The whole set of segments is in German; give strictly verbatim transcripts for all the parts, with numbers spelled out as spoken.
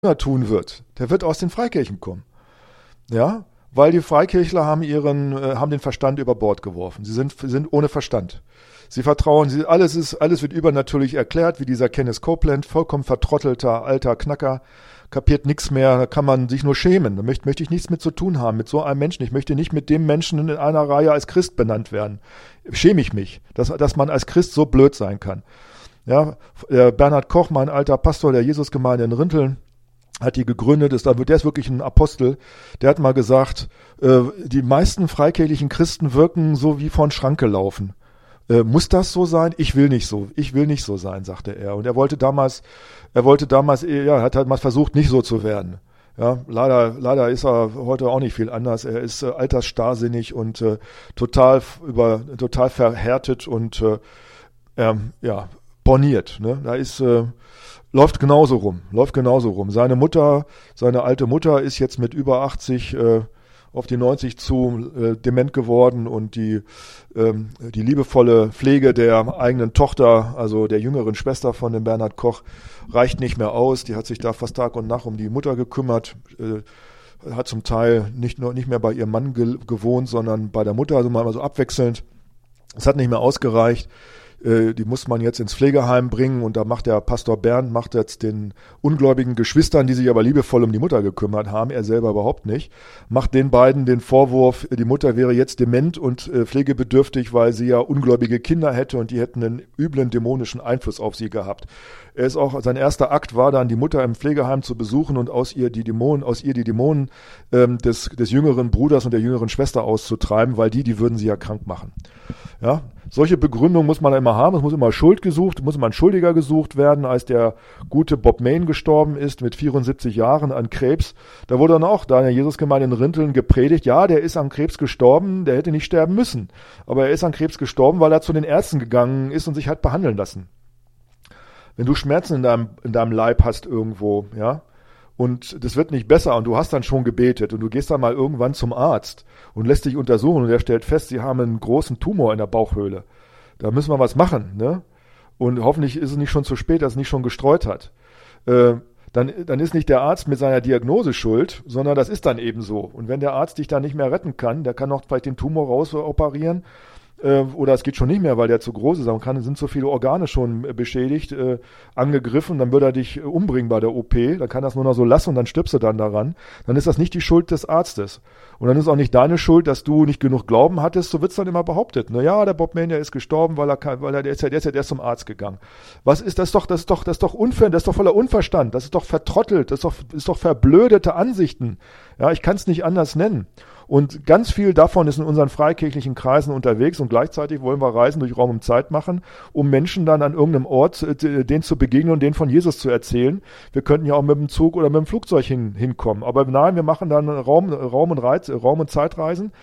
tun wird, der wird aus den Freikirchen kommen. Ja, weil die Freikirchler haben ihren, äh, haben den Verstand über Bord geworfen. Sie sind, sind ohne Verstand. Sie vertrauen, sie, alles ist, alles wird übernatürlich erklärt, wie dieser Kenneth Copeland, vollkommen vertrottelter, alter Knacker, kapiert nichts mehr, da kann man sich nur schämen. Da möchte, möchte ich nichts mit zu tun haben, mit so einem Menschen. Ich möchte nicht mit dem Menschen in einer Reihe als Christ benannt werden. Schäme ich mich, dass, dass man als Christ so blöd sein kann. Ja, der Bernhard Koch, mein alter Pastor der Jesusgemeinde in Rinteln, hat die gegründet, ist, der ist wirklich ein Apostel, der hat mal gesagt, äh, die meisten freikirchlichen Christen wirken so wie vor den Schrank gelaufen. Äh, muss das so sein? Ich will nicht so, ich will nicht so sein, sagte er. Und er wollte damals, er wollte damals, ja, hat halt mal versucht, nicht so zu werden. Ja, leider, leider ist er heute auch nicht viel anders. Er ist äh, altersstarrsinnig und äh, total über, total verhärtet und äh, ähm, ja, borniert. Ne? Da ist äh, Läuft genauso rum, läuft genauso rum. Seine Mutter, seine alte Mutter ist jetzt mit über achtzig äh, auf die neunzig zu äh, dement geworden und die, ähm, die liebevolle Pflege der eigenen Tochter, also der jüngeren Schwester von dem Bernhard Koch, reicht nicht mehr aus. Die hat sich da fast Tag und Nacht um die Mutter gekümmert, äh, hat zum Teil nicht nur nicht mehr bei ihrem Mann ge- gewohnt, sondern bei der Mutter, also mal so abwechselnd. Es hat nicht mehr ausgereicht. Die muss man jetzt ins Pflegeheim bringen und da macht der Pastor Bernd, macht jetzt den ungläubigen Geschwistern, die sich aber liebevoll um die Mutter gekümmert haben, er selber überhaupt nicht, macht den beiden den Vorwurf, die Mutter wäre jetzt dement und äh, pflegebedürftig, weil sie ja ungläubige Kinder hätte und die hätten einen üblen dämonischen Einfluss auf sie gehabt. Er ist auch, sein erster Akt war dann, die Mutter im Pflegeheim zu besuchen und aus ihr die Dämonen, aus ihr die Dämonen ähm, des, des jüngeren Bruders und der jüngeren Schwester auszutreiben, weil die, die würden sie ja krank machen. Ja, solche Begründungen muss man immer haben, es muss immer Schuld gesucht, muss immer ein Schuldiger gesucht werden, als der gute Bob Mayne gestorben ist mit vierundsiebzig Jahren an Krebs. Da wurde dann auch da in der Jesusgemeinde in Rinteln gepredigt, ja, der ist an Krebs gestorben, der hätte nicht sterben müssen. Aber er ist an Krebs gestorben, weil er zu den Ärzten gegangen ist und sich hat behandeln lassen. Wenn du Schmerzen in deinem, in deinem Leib hast irgendwo, ja, und das wird nicht besser und du hast dann schon gebetet und du gehst dann mal irgendwann zum Arzt und lässt dich untersuchen und der stellt fest, sie haben einen großen Tumor in der Bauchhöhle. Da müssen wir was machen, ne? Und hoffentlich ist es nicht schon zu spät, dass es nicht schon gestreut hat. Äh, dann, dann ist nicht der Arzt mit seiner Diagnose schuld, sondern das ist dann eben so. Und wenn der Arzt dich dann nicht mehr retten kann, der kann noch vielleicht den Tumor rausoperieren, oder es geht schon nicht mehr, weil der zu groß ist, dann kann, sind so viele Organe schon beschädigt, äh, angegriffen, dann würde er dich umbringen bei der O P, dann kann das nur noch so lassen und dann stirbst du dann daran. Dann ist das nicht die Schuld des Arztes. Und dann ist auch nicht deine Schuld, dass du nicht genug Glauben hattest, so wird's dann immer behauptet. Na ja, der Bob Mayne, der ist gestorben, weil er kann, weil er, der ist ja, der ist ja erst zum Arzt gegangen. Was ist das doch, das ist doch, das ist doch unfair, das ist doch voller Unverstand, das ist doch vertrottelt, das ist doch, das ist doch verblödete Ansichten. Ja, ich kann es nicht anders nennen. Und ganz viel davon ist in unseren freikirchlichen Kreisen unterwegs und gleichzeitig wollen wir Reisen durch Raum und Zeit machen, um Menschen dann an irgendeinem Ort, äh, denen zu begegnen und denen von Jesus zu erzählen. Wir könnten ja auch mit dem Zug oder mit dem Flugzeug hin, hinkommen. Aber nein, wir machen dann Raum, Raum, und Reiz, Raum und Zeitreisen,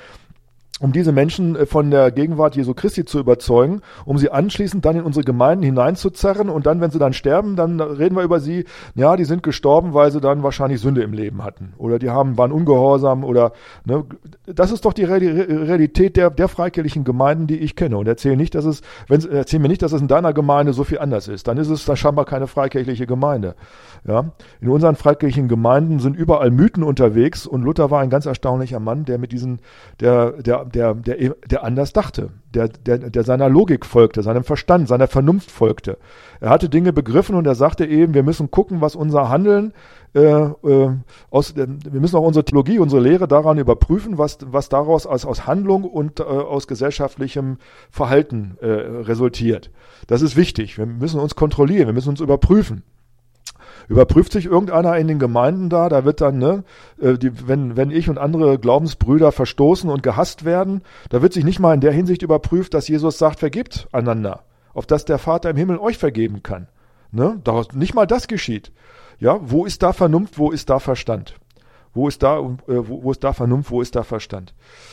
um diese Menschen von der Gegenwart Jesu Christi zu überzeugen, um sie anschließend dann in unsere Gemeinden hineinzuzerren und dann, wenn sie dann sterben, dann reden wir über sie, ja, die sind gestorben, weil sie dann wahrscheinlich Sünde im Leben hatten oder die haben, waren ungehorsam oder, ne, das ist doch die Realität der, der freikirchlichen Gemeinden, die ich kenne und erzähl nicht, dass es, wenn, erzähl mir nicht, dass es in deiner Gemeinde so viel anders ist, dann ist es da scheinbar keine freikirchliche Gemeinde. Ja, in unseren freikirchlichen Gemeinden sind überall Mythen unterwegs und Luther war ein ganz erstaunlicher Mann, der mit diesen, der, der, der, der, der anders dachte, der, der, der seiner Logik folgte, seinem Verstand, seiner Vernunft folgte. Er hatte Dinge begriffen und er sagte eben, wir müssen gucken, was unser Handeln, äh, äh, aus, äh, wir müssen auch unsere Theologie, unsere Lehre daran überprüfen, was, was daraus aus, aus Handlung und äh, aus gesellschaftlichem Verhalten äh, resultiert. Das ist wichtig. Wir müssen uns kontrollieren, wir müssen uns überprüfen. Überprüft sich irgendeiner in den Gemeinden da, da wird dann, ne, die, wenn, wenn ich und andere Glaubensbrüder verstoßen und gehasst werden, da wird sich nicht mal in der Hinsicht überprüft, dass Jesus sagt, vergebt einander, auf dass der Vater im Himmel euch vergeben kann. Ne? Daraus, nicht mal das geschieht. Ja, wo ist da Vernunft, wo ist da Verstand? Wo ist da, äh, wo, wo ist da Vernunft, wo ist da Verstand?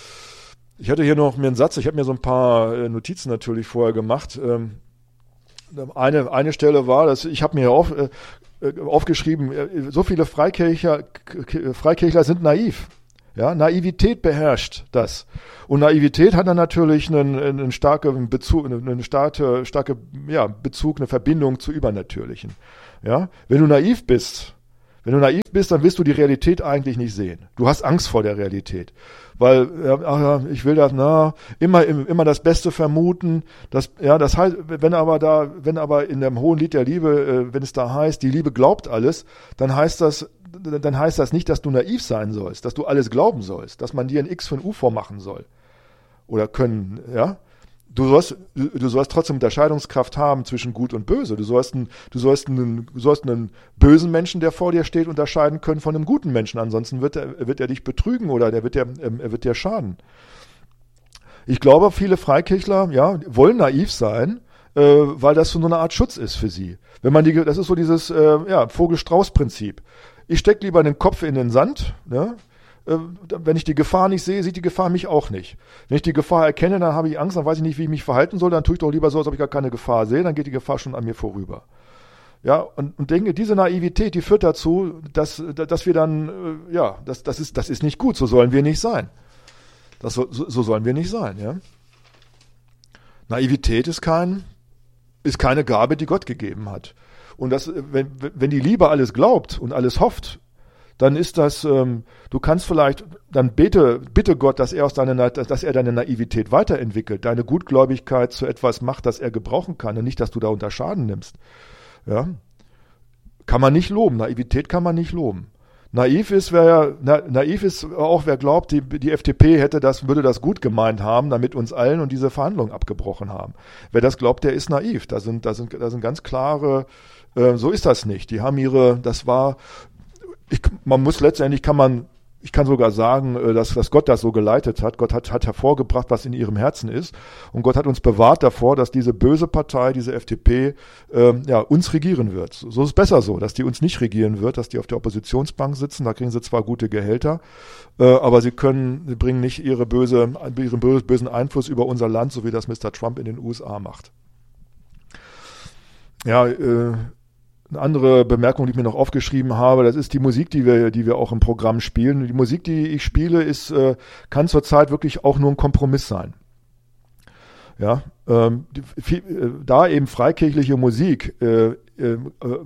Ich hatte hier noch mir einen Satz, ich habe mir so ein paar äh, Notizen natürlich vorher gemacht. Ähm, eine, eine Stelle war, dass ich habe mir auf, äh, aufgeschrieben, so viele Freikirchler, Freikirchler sind naiv. Ja, Naivität beherrscht das. Und Naivität hat dann natürlich einen, einen starken Bezug, eine starke, starke, ja, Bezug, eine Verbindung zu Übernatürlichen. Ja, wenn du naiv bist, Wenn du naiv bist, dann willst du die Realität eigentlich nicht sehen. Du hast Angst vor der Realität. Weil, ja, ach ja, ich will das, na, immer, immer das Beste vermuten. Das, ja, das heißt, wenn aber da, wenn aber in dem hohen Lied der Liebe, äh, wenn es da heißt, die Liebe glaubt alles, dann heißt das, dann heißt das nicht, dass du naiv sein sollst, dass du alles glauben sollst, dass man dir ein X für ein U vormachen soll. Oder können, ja. Du sollst, du sollst trotzdem Unterscheidungskraft haben zwischen Gut und Böse. Du sollst, einen, du, sollst einen, du sollst einen bösen Menschen, der vor dir steht, unterscheiden können von einem guten Menschen. Ansonsten wird er, wird er dich betrügen oder der wird dir, er wird dir schaden. Ich glaube, viele Freikirchler, ja, wollen naiv sein, äh, weil das so eine Art Schutz ist für sie. Wenn man die, das ist so dieses, äh, ja, Vogel-Strauß-Prinzip. Ich stecke lieber den Kopf in den Sand, ne? Wenn ich die Gefahr nicht sehe, sieht die Gefahr mich auch nicht. Wenn ich die Gefahr erkenne, dann habe ich Angst, dann weiß ich nicht, wie ich mich verhalten soll, dann tue ich doch lieber so, als ob ich gar keine Gefahr sehe, dann geht die Gefahr schon an mir vorüber. Ja, und, und denke, diese Naivität, die führt dazu, dass, dass wir dann, ja, das, das ist, das ist nicht gut, so sollen wir nicht sein. Das, so, so sollen wir nicht sein, ja. Naivität ist kein, ist keine Gabe, die Gott gegeben hat. Und das, wenn, wenn die Liebe alles glaubt und alles hofft, dann ist das, ähm, du kannst vielleicht, dann bete, bitte Gott, dass er aus deiner, dass er deine Naivität weiterentwickelt, deine Gutgläubigkeit zu etwas macht, das er gebrauchen kann und nicht, dass du da unter Schaden nimmst. Ja, kann man nicht loben. Naivität kann man nicht loben. Naiv ist, wer, na, naiv ist auch, wer glaubt, die, die F D P hätte das, würde das gut gemeint haben, damit uns allen und diese Verhandlungen abgebrochen haben. Wer das glaubt, der ist naiv. Da sind, da sind, da sind ganz klare, äh, so ist das nicht. Die haben ihre, das war, Ich, man muss letztendlich, kann man, ich kann sogar sagen, dass, dass Gott das so geleitet hat. Gott hat, hat hervorgebracht, was in ihrem Herzen ist. Und Gott hat uns bewahrt davor, dass diese böse Partei, diese F D P, ähm, ja, uns regieren wird. So ist es besser so, dass die uns nicht regieren wird, dass die auf der Oppositionsbank sitzen. Da kriegen sie zwar gute Gehälter, äh, aber sie können, sie bringen nicht ihre böse, ihren bösen Einfluss über unser Land, so wie das Mister Trump in den U S A macht. Ja, äh, eine andere Bemerkung, die ich mir noch aufgeschrieben habe, das ist die Musik, die wir, die wir auch im Programm spielen. Die Musik, die ich spiele, ist, äh, kann zurzeit wirklich auch nur ein Kompromiss sein. Ja, ähm, die, viel, äh, da eben freikirchliche Musik äh, äh,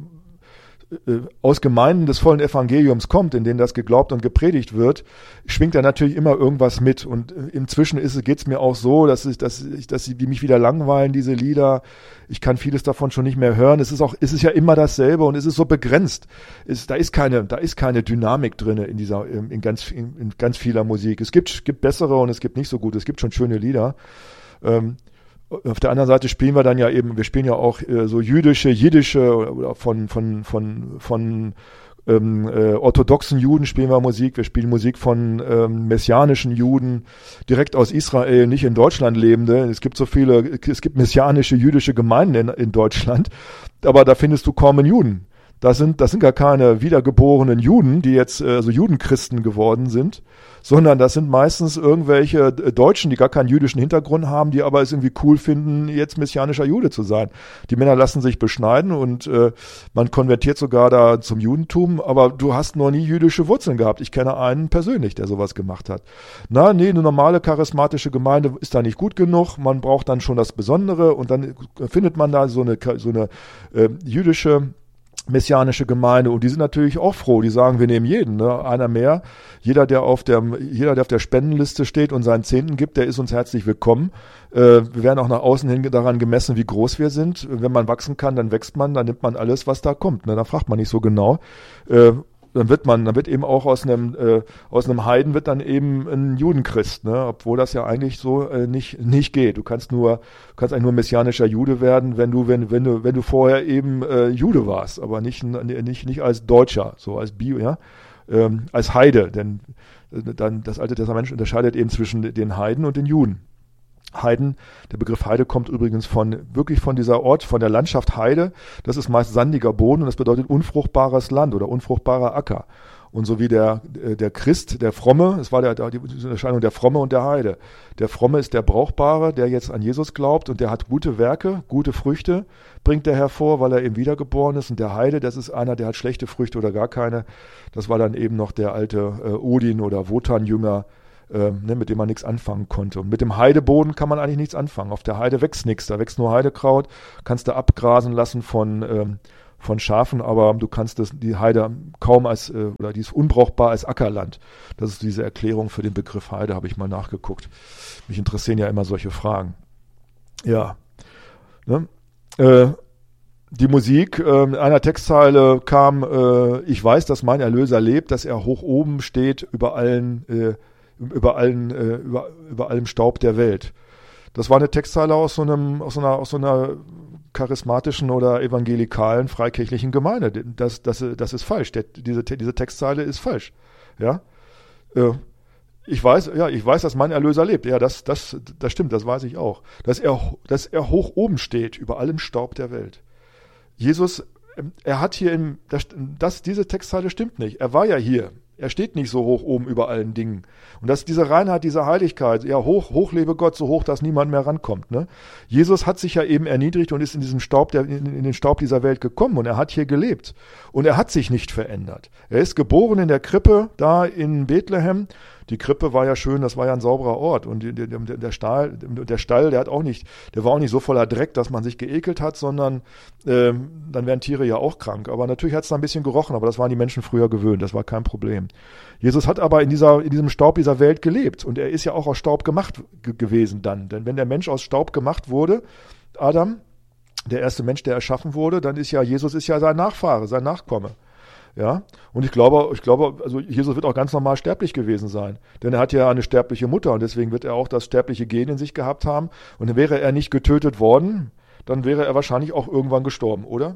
äh, aus Gemeinden des vollen Evangeliums kommt, in denen das geglaubt und gepredigt wird, schwingt da natürlich immer irgendwas mit. Und äh, inzwischen geht es mir auch so, dass, ich, dass, ich, dass sie die mich wieder langweilen, diese Lieder. Ich kann vieles davon schon nicht mehr hören. Es ist auch, es ist ja immer dasselbe und es ist so begrenzt. Es, da ist keine, da ist keine Dynamik drin in dieser, in ganz, in, in ganz vieler Musik. Es gibt, gibt bessere und es gibt nicht so gute. Es gibt schon schöne Lieder. Ähm, Auf der anderen Seite spielen wir dann ja eben, wir spielen ja auch äh, so jüdische, jiddische oder, oder von von von von ähm, äh, orthodoxen Juden spielen wir Musik. Wir spielen Musik von ähm, messianischen Juden, direkt aus Israel, nicht in Deutschland lebende. Es gibt so viele, es gibt messianische jüdische Gemeinden in, in Deutschland, aber da findest du kaum einen Juden. Das sind, das sind gar keine wiedergeborenen Juden, die jetzt äh, so Judenchristen geworden sind, sondern das sind meistens irgendwelche äh, Deutschen, die gar keinen jüdischen Hintergrund haben, die aber es irgendwie cool finden, jetzt messianischer Jude zu sein. Die Männer lassen sich beschneiden und äh, man konvertiert sogar da zum Judentum, aber du hast noch nie jüdische Wurzeln gehabt. Ich kenne einen persönlich, der sowas gemacht hat. Na, nee, eine normale charismatische Gemeinde ist da nicht gut genug, man braucht dann schon das Besondere und dann findet man da so eine, so eine äh, jüdische messianische Gemeinde und die sind natürlich auch froh, die sagen, wir nehmen jeden, ne? Einer mehr, jeder der auf der jeder der auf der Spendenliste steht und seinen Zehnten gibt, der ist uns herzlich willkommen. Äh, wir werden auch nach außen hin daran gemessen, wie groß wir sind. Wenn man wachsen kann, dann wächst man, dann nimmt man alles, was da kommt, ne? Da fragt man nicht so genau. Äh, dann wird man, dann wird eben auch aus einem äh, aus einem Heiden wird dann eben ein Judenchrist, ne? Obwohl das ja eigentlich so äh, nicht nicht geht. Du kannst nur du kannst eigentlich nur messianischer Jude werden, wenn du wenn wenn du wenn du vorher eben äh, Jude warst, aber nicht nicht nicht als Deutscher, so als Bio, ja, ähm, als Heide, denn äh, dann das Alte Testament unterscheidet eben zwischen den Heiden und den Juden. Heiden, der Begriff Heide kommt übrigens von, wirklich von dieser Ort, von der Landschaft Heide. Das ist meist sandiger Boden und das bedeutet unfruchtbares Land oder unfruchtbarer Acker. Und so wie der, der Christ, der Fromme, es war der, die Unterscheidung der Fromme und der Heide. Der Fromme ist der Brauchbare, der jetzt an Jesus glaubt und der hat gute Werke, gute Früchte, bringt er hervor, weil er eben wiedergeboren ist. Und der Heide, das ist einer, der hat schlechte Früchte oder gar keine. Das war dann eben noch der alte äh, Odin oder Wotan-Jünger, Äh, ne, mit dem man nichts anfangen konnte. Und mit dem Heideboden kann man eigentlich nichts anfangen. Auf der Heide wächst nichts, da wächst nur Heidekraut, kannst du abgrasen lassen von, ähm, von Schafen, aber du kannst das, die Heide kaum als, äh, oder die ist unbrauchbar als Ackerland. Das ist diese Erklärung für den Begriff Heide, habe ich mal nachgeguckt. Mich interessieren ja immer solche Fragen. Ja. Ne? Äh, die Musik, äh, in einer Textzeile kam, äh, ich weiß, dass mein Erlöser lebt, dass er hoch oben steht über allen, äh, über allen, äh, über, über allem Staub der Welt. Das war eine Textzeile aus so einem, aus so einer, aus so einer charismatischen oder evangelikalen freikirchlichen Gemeinde. Das, das, das ist falsch. Der, diese, diese Textzeile ist falsch. Ja. Äh, ich weiß, ja, ich weiß, dass mein Erlöser lebt. Ja, das, das, das stimmt, das weiß ich auch. Dass er, dass er hoch oben steht über allem Staub der Welt. Jesus, er hat hier im, das, das, diese Textzeile stimmt nicht. Er war ja hier. Er steht nicht so hoch oben über allen Dingen. Und das ist diese Reinheit, diese Heiligkeit, ja, hoch, hoch lebe Gott, so hoch, dass niemand mehr rankommt. Ne? Jesus hat sich ja eben erniedrigt und ist in diesem Staub, der, in, in den Staub dieser Welt gekommen und er hat hier gelebt. Und er hat sich nicht verändert. Er ist geboren in der Krippe da in Bethlehem. Die Krippe war ja schön, das war ja ein sauberer Ort. Und der, der, der, Stall, der Stall, der hat auch nicht, der war auch nicht so voller Dreck, dass man sich geekelt hat, sondern ähm, dann wären Tiere ja auch krank. Aber natürlich hat es da ein bisschen gerochen, aber das waren die Menschen früher gewöhnt, das war kein Problem. Jesus hat aber in dieser, in diesem Staub dieser Welt gelebt und er ist ja auch aus Staub gemacht g- gewesen dann. Denn wenn der Mensch aus Staub gemacht wurde, Adam, der erste Mensch, der erschaffen wurde, dann ist ja, Jesus ist ja sein Nachfahre, sein Nachkomme. Ja, und ich glaube, ich glaube, also Jesus wird auch ganz normal sterblich gewesen sein, denn er hat ja eine sterbliche Mutter und deswegen wird er auch das sterbliche Gen in sich gehabt haben und wäre er nicht getötet worden, dann wäre er wahrscheinlich auch irgendwann gestorben, oder?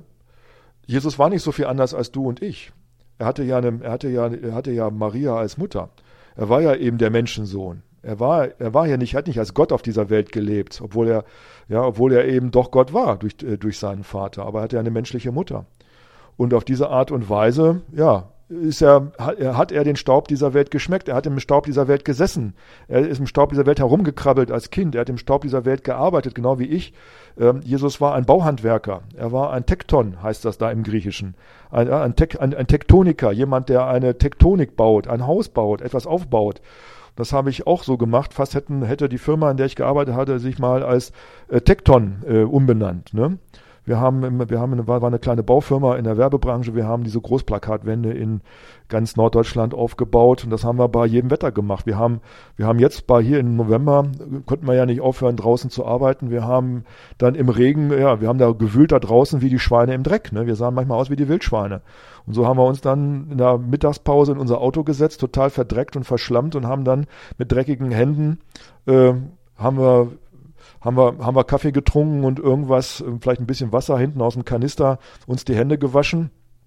Jesus war nicht so viel anders als du und ich. Er hatte ja eine, er hatte ja, er hatte ja Maria als Mutter. Er war ja eben der Menschensohn. Er war, er war ja nicht, er hat nicht als Gott auf dieser Welt gelebt, obwohl er, ja, obwohl er eben doch Gott war durch, durch seinen Vater, aber er hatte ja eine menschliche Mutter. Und auf diese Art und Weise, ja, ist er, hat er den Staub dieser Welt geschmeckt. Er hat im Staub dieser Welt gesessen. Er ist im Staub dieser Welt herumgekrabbelt als Kind. Er hat im Staub dieser Welt gearbeitet, genau wie ich. Ähm, Jesus war ein Bauhandwerker. Er war ein Tekton, heißt das da im Griechischen. Ein, ein, Tek, ein, ein Tektoniker, jemand, der eine Tektonik baut, ein Haus baut, etwas aufbaut. Das habe ich auch so gemacht. Fast hätten, hätte die Firma, in der ich gearbeitet hatte, sich mal als äh, Tekton äh, umbenannt, ne? Wir haben, wir haben eine, war eine kleine Baufirma in der Werbebranche. Wir haben diese Großplakatwände in ganz Norddeutschland aufgebaut und das haben wir bei jedem Wetter gemacht. Wir haben, wir haben jetzt bei hier im November, konnten wir ja nicht aufhören draußen zu arbeiten. Wir haben dann im Regen, ja, wir haben da gewühlt da draußen wie die Schweine im Dreck, ne? Wir sahen manchmal aus wie die Wildschweine. Und so haben wir uns dann in der Mittagspause in unser Auto gesetzt, total verdreckt und verschlammt und haben dann mit dreckigen Händen, äh, haben wir Haben wir, haben wir Kaffee getrunken und irgendwas, vielleicht ein bisschen Wasser hinten aus dem Kanister, uns die Hände gewaschen.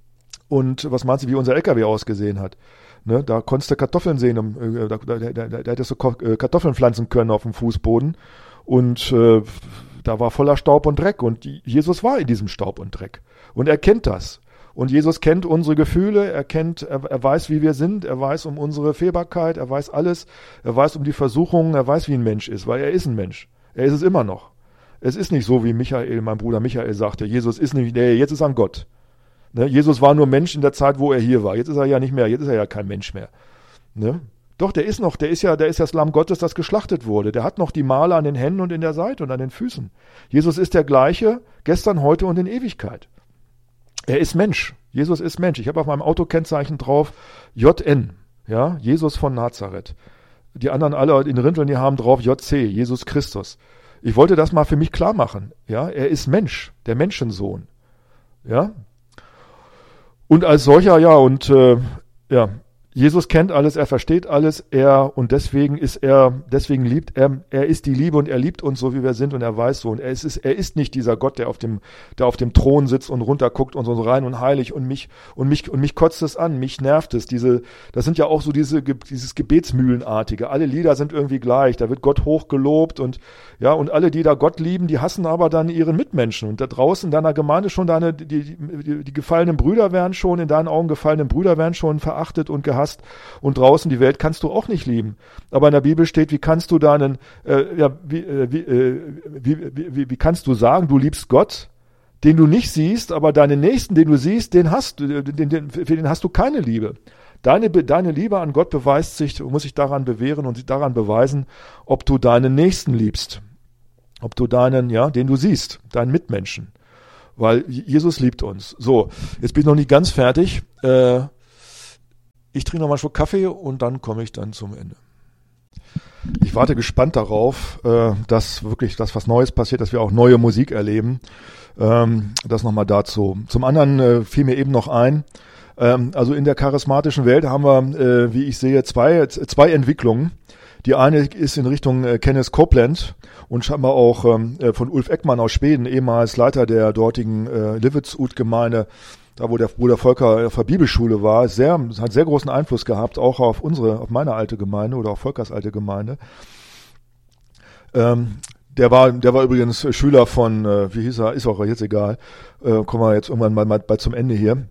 Und was meinst du, wie unser L K W ausgesehen hat? Ne, da konntest du Kartoffeln sehen, äh, da, da, da, da hättest du Kartoffeln pflanzen können auf dem Fußboden. Und äh, da war voller Staub und Dreck. Und Jesus war in diesem Staub und Dreck. Und er kennt das. Und Jesus kennt unsere Gefühle, er kennt, er, er weiß, wie wir sind, er weiß um unsere Fehlbarkeit, er weiß alles, er weiß um die Versuchungen, er weiß, wie ein Mensch ist, weil er ist ein Mensch. Er ist es immer noch. Es ist nicht so, wie Michael, mein Bruder Michael sagte, Jesus ist nicht, nee, jetzt ist er ein Gott. Ne? Jesus war nur Mensch in der Zeit, wo er hier war. Jetzt ist er ja nicht mehr, jetzt ist er ja kein Mensch mehr. Ne? Doch, der ist noch, der ist ja, der ist das Lamm Gottes, das geschlachtet wurde. Der hat noch die Male an den Händen und in der Seite und an den Füßen. Jesus ist der gleiche, gestern, heute und in Ewigkeit. Er ist Mensch. Jesus ist Mensch. Ich habe auf meinem Autokennzeichen drauf J N, ja, Jesus von Nazareth. Die anderen alle in Rinteln, die haben drauf J C, Jesus Christus. Ich wollte das mal für mich klar machen. Ja, er ist Mensch, der Menschensohn. Ja. Und als solcher, ja, und äh, ja, Jesus kennt alles, er versteht alles, er, und deswegen ist er, deswegen liebt er, er ist die Liebe und er liebt uns so, wie wir sind und er weiß so. Und er ist, er ist nicht dieser Gott, der auf dem, der auf dem Thron sitzt und runterguckt und so rein und heilig und mich, und mich, und mich kotzt es an, mich nervt es. Diese, das sind ja auch so diese, dieses Gebetsmühlenartige. Alle Lieder sind irgendwie gleich. Da wird Gott hochgelobt und, ja, und alle, die da Gott lieben, die hassen aber dann ihren Mitmenschen. Und da draußen in deiner Gemeinde schon deine, die, die, die, die gefallenen Brüder werden schon, in deinen Augen gefallenen Brüder werden schon verachtet und gehasst. Und draußen die Welt kannst du auch nicht lieben. Aber in der Bibel steht, wie kannst du deinen, äh, ja, wie, äh, wie, äh, wie, wie, wie kannst du sagen, du liebst Gott, den du nicht siehst, aber deinen Nächsten, den du siehst, den hast du, den, den, für den hast du keine Liebe. Deine, deine Liebe an Gott beweist sich, muss sich daran bewähren und daran beweisen, ob du deinen Nächsten liebst. Ob du deinen, ja, den du siehst, deinen Mitmenschen. weil Jesus liebt uns. So, jetzt bin ich noch nicht ganz fertig. Äh, ich trinke noch mal einen Schluck Kaffee und dann komme ich dann zum Ende. Ich warte gespannt darauf, äh, dass wirklich das was Neues passiert, dass wir auch neue Musik erleben. Ähm, das nochmal dazu. Zum anderen äh, fiel mir eben noch ein, ähm, also in der charismatischen Welt haben wir, äh, wie ich sehe, zwei, zwei Entwicklungen. Die eine ist in Richtung äh, Kenneth Copeland und scheinbar auch ähm, von Ulf Ekman aus Schweden, ehemals Leiter der dortigen äh, Livetsud-Gemeinde, da wo der Bruder Volker auf der Bibelschule war, sehr, hat sehr großen Einfluss gehabt, auch auf unsere, auf meine alte Gemeinde oder auf Volkers alte Gemeinde. Ähm, der war, der war übrigens Schüler von, äh, wie hieß er, ist auch jetzt egal, äh, kommen wir jetzt irgendwann mal, mal, mal zum Ende hier.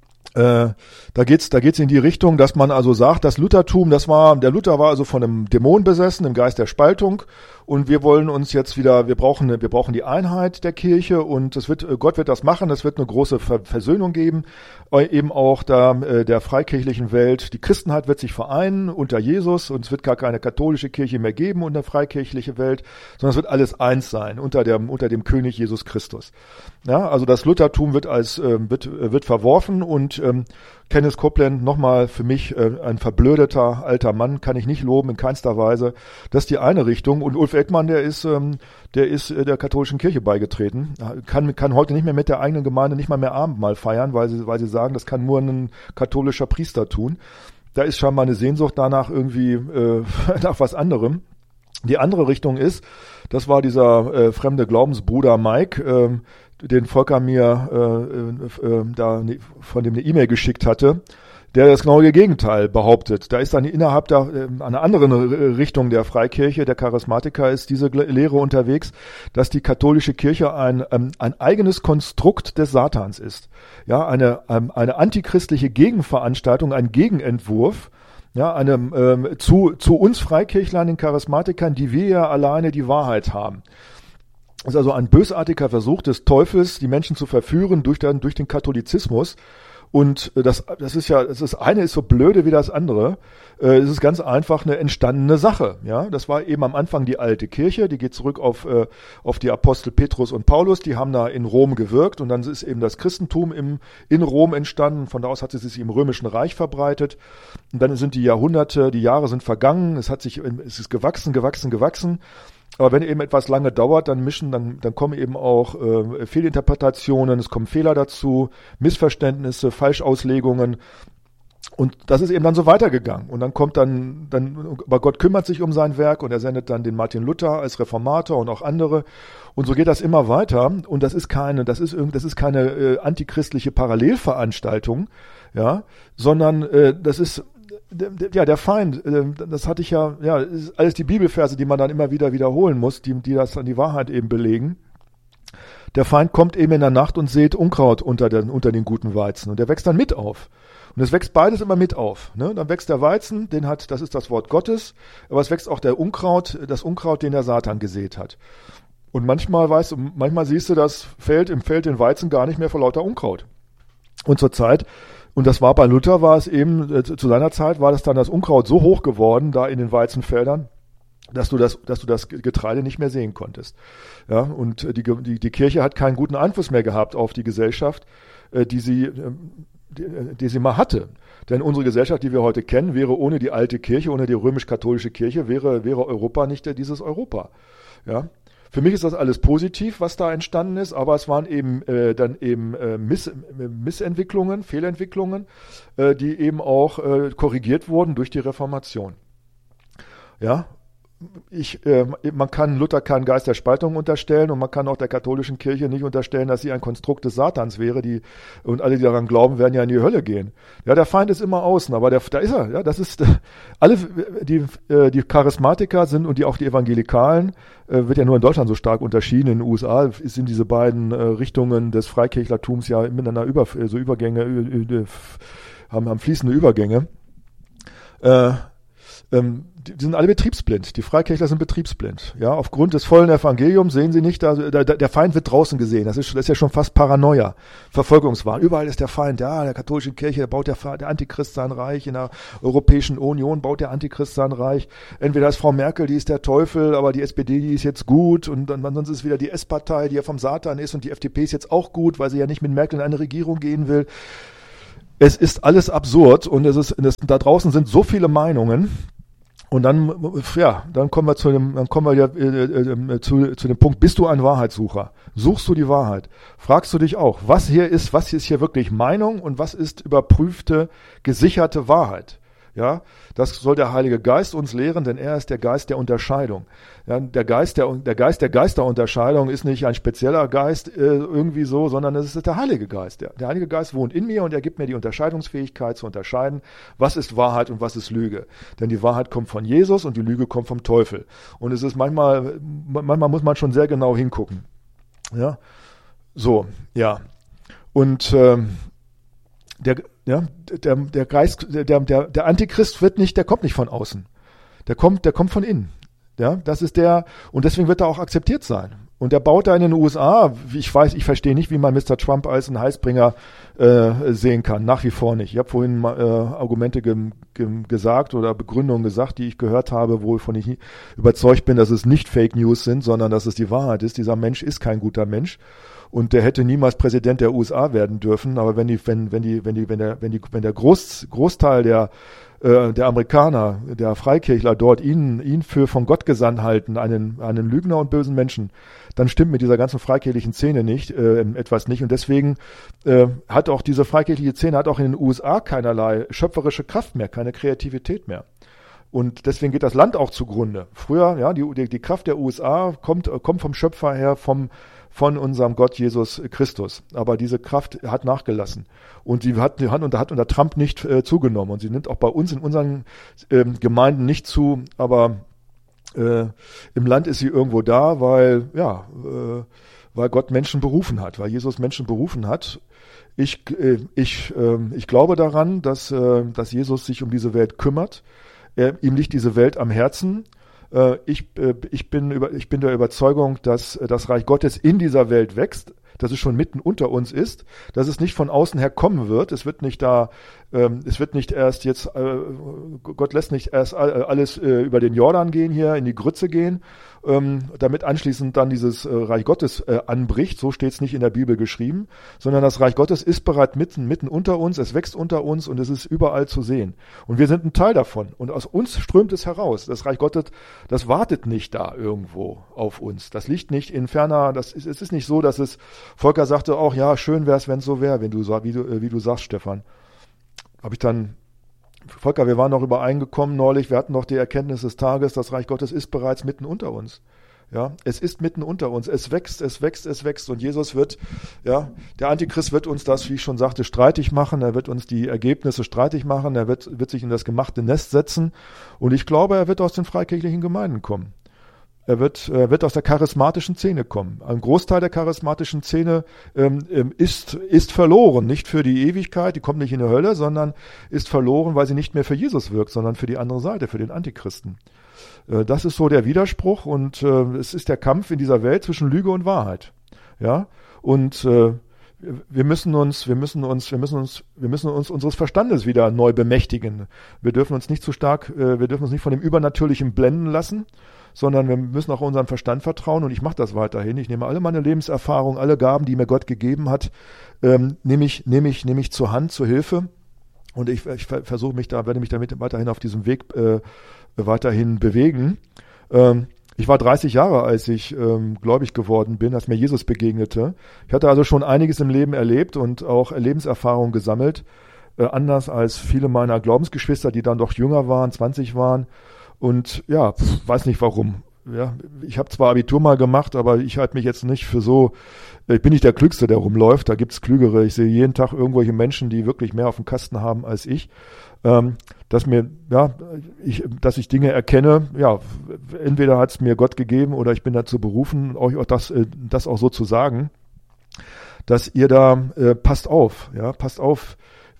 Äh, da geht's, da geht's in die Richtung, dass man also sagt, das Luthertum, das war, der Luther war also von einem Dämon besessen, im Geist der Spaltung, und wir wollen uns jetzt wieder, wir brauchen, wir brauchen die Einheit der Kirche, und es wird, Gott wird das machen, es wird eine große Ver- Versöhnung geben, eben auch da, äh, der freikirchlichen Welt. Die Christenheit wird sich vereinen unter Jesus, und es wird gar keine katholische Kirche mehr geben und eine freikirchliche Welt, sondern es wird alles eins sein unter dem, unter dem König Jesus Christus. Ja, also das Luthertum wird als, äh, wird, äh, wird verworfen, und ähm, Kenneth Copeland, nochmal für mich äh, ein verblödeter alter Mann, kann ich nicht loben in keinster Weise. Das ist die eine Richtung. Und Ulf Ekman, der ist, ähm, der ist äh, der katholischen Kirche beigetreten, kann, kann heute nicht mehr mit der eigenen Gemeinde nicht mal mehr Abendmahl feiern, weil sie, weil sie sagen, das kann nur ein katholischer Priester tun. Da ist scheinbar eine Sehnsucht danach irgendwie äh, nach was anderem. Die andere Richtung ist, das war dieser äh, fremde Glaubensbruder Mike, äh, den Volker mir äh, äh, da ne, von dem eine E-Mail geschickt hatte, der das genaue Gegenteil behauptet. Da ist dann innerhalb der äh, einer anderen Richtung der Freikirche, der Charismatiker, ist diese Lehre unterwegs, dass die katholische Kirche ein ein, ein eigenes Konstrukt des Satans ist. Ja, eine eine antichristliche Gegenveranstaltung, ein Gegenentwurf. Ja, eine, ähm, zu, zu uns Freikirchlern, den Charismatikern, die wir ja alleine die Wahrheit haben. Das ist also ein bösartiger Versuch des Teufels, die Menschen zu verführen durch den, durch den Katholizismus. Und das, das ist ja, das ist, eine ist so blöde wie das andere. Es ist ganz einfach eine entstandene Sache. Ja, das war eben am Anfang die alte Kirche. Die geht zurück auf, auf die Apostel Petrus und Paulus. Die haben da in Rom gewirkt, und dann ist eben das Christentum im, in Rom entstanden. Von da aus hat es sich im Römischen Reich verbreitet. Und dann sind die Jahrhunderte, die Jahre sind vergangen. Es hat sich, es ist gewachsen, gewachsen, gewachsen. Aber wenn eben etwas lange dauert, dann mischen, dann, dann kommen eben auch äh, Fehlinterpretationen, es kommen Fehler dazu, Missverständnisse, Falschauslegungen. Und das ist eben dann so weitergegangen. Und dann kommt dann, dann, aber Gott kümmert sich um sein Werk, und er sendet dann den Martin Luther als Reformator und auch andere. Und so geht das immer weiter. Und das ist keine, das ist irgendwie, das ist keine äh, antichristliche Parallelveranstaltung, ja, sondern äh, das ist ja, der Feind, das hatte ich ja, ja, ist alles die Bibelverse, die man dann immer wieder wiederholen muss, die, die das an die Wahrheit eben belegen. Der Feind kommt eben in der Nacht und sät Unkraut unter den, unter den guten Weizen, und der wächst dann mit auf. Und es wächst beides immer mit auf. Ne? Dann wächst der Weizen, den hat, das ist das Wort Gottes, aber es wächst auch der Unkraut, das Unkraut, den der Satan gesät hat. Und manchmal weißt du, manchmal siehst du das Feld im Feld den Weizen gar nicht mehr vor lauter Unkraut. Und zur Zeit, und das war bei Luther, war es eben, äh, zu seiner Zeit war das dann das Unkraut so hoch geworden, da in den Weizenfeldern, dass du das, dass du das Getreide nicht mehr sehen konntest. Ja, und die, die, die Kirche hat keinen guten Einfluss mehr gehabt auf die Gesellschaft, äh, die sie, äh, die, die sie mal hatte. Denn unsere Gesellschaft, die wir heute kennen, wäre ohne die alte Kirche, ohne die römisch-katholische Kirche, wäre, wäre Europa nicht dieses Europa. Ja. Für mich ist das alles positiv, was da entstanden ist, aber es waren eben äh, dann eben äh, Miss, äh, Missentwicklungen, Fehlentwicklungen, äh, die eben auch äh, korrigiert wurden durch die Reformation. Ja, ich, äh, man kann Luther keinen Geist der Spaltung unterstellen, und man kann auch der katholischen Kirche nicht unterstellen, dass sie ein Konstrukt des Satans wäre, die, und alle, die daran glauben, werden ja in die Hölle gehen. Ja, der Feind ist immer außen, aber der, da ist er. Ja, das ist alle die äh, die Charismatiker sind, und die auch die Evangelikalen, äh, wird ja nur in Deutschland so stark unterschieden. In den U S A sind diese beiden äh, Richtungen des Freikirchlertums ja miteinander über so Übergänge äh, haben haben fließende Übergänge. Äh, ähm, die, die sind alle betriebsblind. Die Freikirchler sind betriebsblind. Ja, aufgrund des vollen Evangeliums sehen sie nicht, da, da, der Feind wird draußen gesehen. Das ist, das ist ja schon fast Paranoia, Verfolgungswahn. Überall ist der Feind. Ja, der katholischen Kirche, da baut der, der Antichrist sein Reich. In der Europäischen Union baut der Antichrist sein Reich. Entweder ist Frau Merkel, die ist der Teufel, aber die S P D, die ist jetzt gut. Und dann sonst ist es wieder die S-Partei, die ja vom Satan ist. Und die F D P ist jetzt auch gut, weil sie ja nicht mit Merkel in eine Regierung gehen will. Es ist alles absurd und es ist, es, da draußen sind so viele Meinungen. Und dann, ja, dann kommen wir zu dem, dann kommen wir ja äh, äh, zu, zu dem Punkt: Bist du ein Wahrheitssucher? Suchst du die Wahrheit? Fragst du dich auch, was hier ist, was ist hier wirklich Meinung und was ist überprüfte, gesicherte Wahrheit? Ja, das soll der Heilige Geist uns lehren, denn er ist der Geist der Unterscheidung. Ja, der Geist der, der Geist der Geisterunterscheidung ist nicht ein spezieller Geist äh, irgendwie so, sondern es ist der Heilige Geist. Der, der Heilige Geist wohnt in mir und er gibt mir die Unterscheidungsfähigkeit zu unterscheiden, was ist Wahrheit und was ist Lüge. Denn die Wahrheit kommt von Jesus und die Lüge kommt vom Teufel. Und es ist manchmal, manchmal muss man schon sehr genau hingucken. Ja, so, ja. Und ähm, der Ja, der, der Geist, der, der, der Antichrist wird nicht, der kommt nicht von außen. Der kommt, der kommt von innen. Ja, das ist der, und deswegen wird er auch akzeptiert sein. Und der baut da in den U S A, ich weiß, ich verstehe nicht, wie man Mister Trump als einen Heißbringer äh, sehen kann. Nach wie vor nicht. Ich habe vorhin mal, äh, Argumente ge, ge, gesagt oder Begründungen gesagt, die ich gehört habe, wovon ich überzeugt bin, dass es nicht Fake News sind, sondern dass es die Wahrheit ist. Dieser Mensch ist kein guter Mensch. Und der hätte niemals Präsident der U S A werden dürfen. Aber wenn die, wenn, wenn die, wenn die, wenn der, wenn die, wenn der Groß, Großteil der, äh, der Amerikaner, der Freikirchler dort ihn, ihn für von Gott gesandt halten, einen, einen Lügner und bösen Menschen, dann stimmt mit dieser ganzen freikirchlichen Szene nicht, äh, etwas nicht. Und deswegen äh, hat auch diese freikirchliche Szene hat auch in den U S A keinerlei schöpferische Kraft mehr, keine Kreativität mehr. Und deswegen geht das Land auch zugrunde. Früher, ja, die, die, die Kraft der U S A kommt, kommt vom Schöpfer her, vom, von unserem Gott Jesus Christus. Aber diese Kraft hat nachgelassen. Und sie hat, hat, unter, hat unter Trump nicht äh, zugenommen. Und sie nimmt auch bei uns in unseren ähm, Gemeinden nicht zu. Aber äh, im Land ist sie irgendwo da, weil, ja, äh, weil Gott Menschen berufen hat, weil Jesus Menschen berufen hat. Ich, äh, ich, äh, ich glaube daran, dass, äh, dass Jesus sich um diese Welt kümmert. Er, ihm liegt diese Welt am Herzen. Äh, ich, äh, ich, bin über, ich bin der Überzeugung, dass äh, das Reich Gottes in dieser Welt wächst, dass es schon mitten unter uns ist, dass es nicht von außen her kommen wird. Es wird nicht da, ähm, es wird nicht erst jetzt, äh, Gott lässt nicht erst alles äh, über den Jordan gehen hier, in die Grütze gehen, ähm, damit anschließend dann dieses äh, Reich Gottes äh, anbricht. So steht es nicht in der Bibel geschrieben, sondern das Reich Gottes ist bereits mitten, mitten unter uns, es wächst unter uns und es ist überall zu sehen. Und wir sind ein Teil davon. Und aus uns strömt es heraus. Das Reich Gottes, das wartet nicht da irgendwo auf uns. Das liegt nicht in ferner, das ist, es ist nicht so, dass es, Volker sagte auch, ja, schön wäre es, wenn es so wäre, wenn du, wie du, wie du sagst, Stefan. Habe ich dann, Volker, wir waren noch übereingekommen neulich, wir hatten noch die Erkenntnis des Tages, das Reich Gottes ist bereits mitten unter uns. Ja, es ist mitten unter uns, es wächst, es wächst, es wächst und Jesus wird, ja, der Antichrist wird uns das, wie ich schon sagte, streitig machen, er wird uns die Ergebnisse streitig machen, er wird, wird sich in das gemachte Nest setzen und ich glaube, er wird aus den freikirchlichen Gemeinden kommen. Er wird, er wird aus der charismatischen Szene kommen. Ein Großteil der charismatischen Szene ähm, ist, ist verloren. Nicht für die Ewigkeit, die kommt nicht in die Hölle, sondern ist verloren, weil sie nicht mehr für Jesus wirkt, sondern für die andere Seite, für den Antichristen. Äh, das ist so der Widerspruch und äh, es ist der Kampf in dieser Welt zwischen Lüge und Wahrheit. Ja, und äh, wir müssen uns, wir müssen uns, wir müssen uns, wir müssen uns unseres Verstandes wieder neu bemächtigen. Wir dürfen uns nicht zu stark, äh, wir dürfen uns nicht von dem Übernatürlichen blenden lassen, sondern wir müssen auch unserem Verstand vertrauen und ich mache das weiterhin. Ich nehme alle meine Lebenserfahrung, alle Gaben, die mir Gott gegeben hat, ähm, nehme ich, nehme ich, nehme ich zur Hand, zur Hilfe und ich, ich versuche mich da, werde mich damit weiterhin auf diesem Weg äh, weiterhin bewegen. Ähm, ich war dreißig Jahre, als ich ähm, gläubig geworden bin, als mir Jesus begegnete. Ich hatte also schon einiges im Leben erlebt und auch Lebenserfahrung gesammelt, äh, anders als viele meiner Glaubensgeschwister, die dann doch jünger waren, zwanzig waren. Und ja, pf, weiß nicht warum. Ja, ich habe zwar Abitur mal gemacht, aber ich halte mich jetzt nicht für so, ich bin nicht der Klügste, der rumläuft, da gibt's Klügere. Ich sehe jeden Tag irgendwelche Menschen, die wirklich mehr auf dem Kasten haben als ich. Ähm, dass mir, ja, ich, dass ich Dinge erkenne, ja, entweder hat's mir Gott gegeben oder ich bin dazu berufen, euch auch das, äh, das auch so zu sagen, dass ihr da, äh, passt auf, ja, passt auf,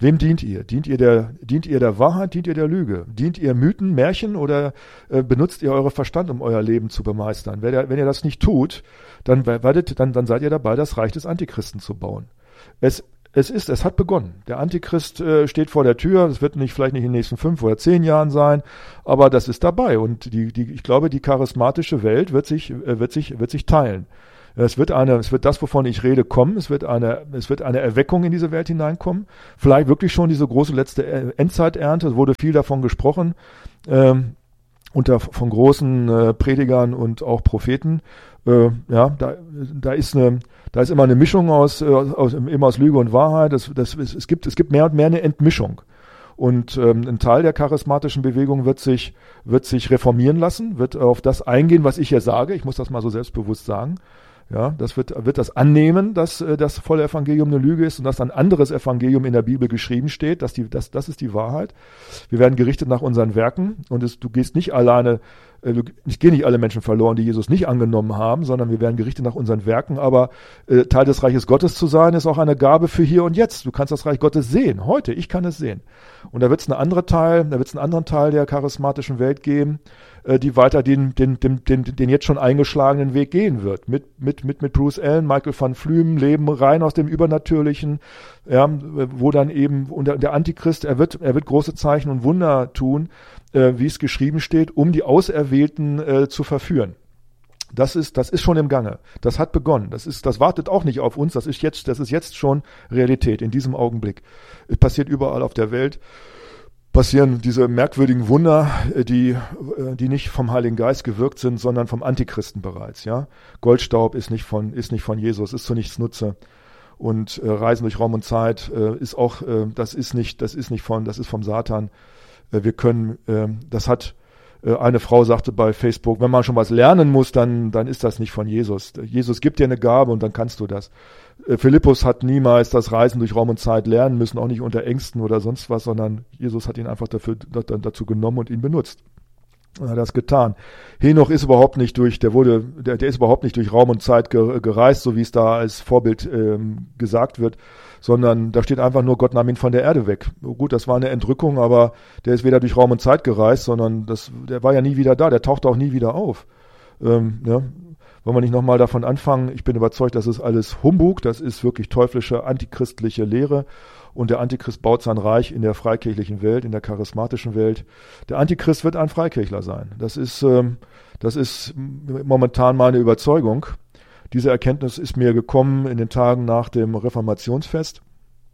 Wem dient ihr? Dient ihr der, dient ihr der Wahrheit, dient ihr der Lüge? Dient ihr Mythen, Märchen oder äh, benutzt ihr euren Verstand, um euer Leben zu bemeistern? Wenn ihr, wenn ihr das nicht tut, dann, werdet, dann, dann seid ihr dabei, das Reich des Antichristen zu bauen. Es Es ist, es hat begonnen. Der Antichrist äh, steht vor der Tür. Es wird nicht, vielleicht nicht in den nächsten fünf oder zehn Jahren sein, aber das ist dabei. Und die, die, ich glaube, die charismatische Welt wird sich, äh, wird sich, wird sich teilen. Es wird eine, es wird das, wovon ich rede, kommen. Es wird eine, es wird eine Erweckung in diese Welt hineinkommen. Vielleicht wirklich schon diese große letzte Endzeiternte. Es wurde viel davon gesprochen, ähm, unter, von großen äh, Predigern und auch Propheten. Äh, ja, da, da ist eine, da ist immer eine Mischung aus, äh, aus immer aus Lüge und Wahrheit. Das, das, es, es gibt, es gibt mehr und mehr eine Entmischung. Und ähm, ein Teil der charismatischen Bewegung wird sich, wird sich reformieren lassen, wird auf das eingehen, was ich hier sage. Ich muss das mal so selbstbewusst sagen. Ja, das wird, wird das annehmen, dass äh, das volle Evangelium eine Lüge ist und dass ein anderes Evangelium in der Bibel geschrieben steht. Dass die, das, das ist die Wahrheit. Wir werden gerichtet nach unseren Werken und es, du gehst nicht alleine, äh, ich gehe nicht alle Menschen verloren, die Jesus nicht angenommen haben, sondern wir werden gerichtet nach unseren Werken. Aber äh, Teil des Reiches Gottes zu sein, ist auch eine Gabe für hier und jetzt. Du kannst das Reich Gottes sehen, heute. Ich kann es sehen. Und da wird es eine andere Teil, da wird es einen anderen Teil der charismatischen Welt geben, die weiter den, den, den, den, den jetzt schon eingeschlagenen Weg gehen wird. Mit, mit, mit, mit Bruce Allen, Michael van Flümen, Leben rein aus dem Übernatürlichen, ja, wo dann eben und der Antichrist, er wird, er wird große Zeichen und Wunder tun, äh, wie es geschrieben steht, um die Auserwählten äh, zu verführen. Das ist, das ist schon im Gange. Das hat begonnen. Das ist, das wartet auch nicht auf uns. Das ist jetzt, das ist jetzt schon Realität in diesem Augenblick. Es passiert überall auf der Welt. Passieren diese merkwürdigen Wunder, die, die nicht vom Heiligen Geist gewirkt sind, sondern vom Antichristen bereits, ja. Goldstaub ist nicht von, ist nicht von Jesus, ist zu nichts Nutze. Und äh, Reisen durch Raum und Zeit äh, ist auch, äh, das ist nicht, das ist nicht von, das ist vom Satan. Äh, wir können, äh, das hat, äh, eine Frau sagte bei Facebook, wenn man schon was lernen muss, dann, dann ist das nicht von Jesus. Jesus gibt dir eine Gabe und dann kannst du das. Philippus hat niemals das Reisen durch Raum und Zeit lernen müssen, auch nicht unter Ängsten oder sonst was, sondern Jesus hat ihn einfach dafür, dazu genommen und ihn benutzt. Und hat das getan. Henoch ist überhaupt nicht durch, der wurde, der, der ist überhaupt nicht durch Raum und Zeit gereist, so wie es da als Vorbild ähm, gesagt wird, sondern da steht einfach nur, Gott nahm ihn von der Erde weg. Gut, das war eine Entrückung, aber der ist weder durch Raum und Zeit gereist, sondern das, der war ja nie wieder da, der tauchte auch nie wieder auf. Ähm, ja. Wollen wir nicht nochmal davon anfangen? Ich bin überzeugt, das ist alles Humbug, das ist wirklich teuflische, antichristliche Lehre und der Antichrist baut sein Reich in der freikirchlichen Welt, in der charismatischen Welt. Der Antichrist wird ein Freikirchler sein. Das ist, ähm, das ist momentan meine Überzeugung. Diese Erkenntnis ist mir gekommen in den Tagen nach dem Reformationsfest.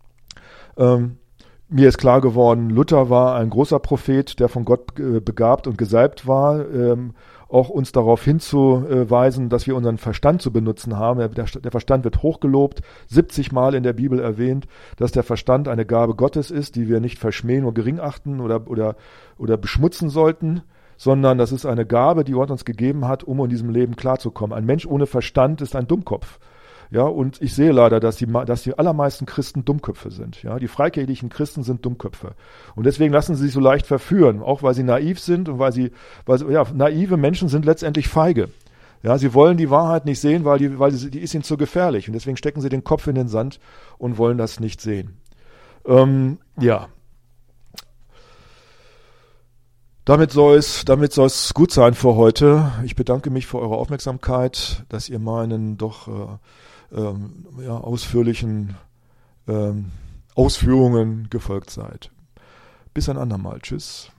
Ähm, Mir ist klar geworden, Luther war ein großer Prophet, der von Gott äh, begabt und gesalbt war, ähm, auch uns darauf hinzuweisen, dass wir unseren Verstand zu benutzen haben. Der, der Verstand wird hochgelobt, siebzig Mal in der Bibel erwähnt, dass der Verstand eine Gabe Gottes ist, die wir nicht verschmähen oder gering achten oder, oder, oder beschmutzen sollten, sondern das ist eine Gabe, die Gott uns gegeben hat, um in diesem Leben klarzukommen. Ein Mensch ohne Verstand ist ein Dummkopf. Ja, und ich sehe leider, dass die, dass die allermeisten Christen Dummköpfe sind. Ja, die freikirchlichen Christen sind Dummköpfe. Und deswegen lassen sie sich so leicht verführen, auch weil sie naiv sind und weil sie, weil sie, ja, naive Menschen sind letztendlich feige. Ja, sie wollen die Wahrheit nicht sehen, weil die, weil sie, die ist ihnen zu gefährlich. Und deswegen stecken sie den Kopf in den Sand und wollen das nicht sehen. Ähm, ja. Damit soll es, damit soll es gut sein für heute. Ich bedanke mich für eure Aufmerksamkeit, dass ihr meinen doch äh, ähm, ja, ausführlichen ähm, Ausführungen gefolgt seid. Bis ein andermal. Tschüss.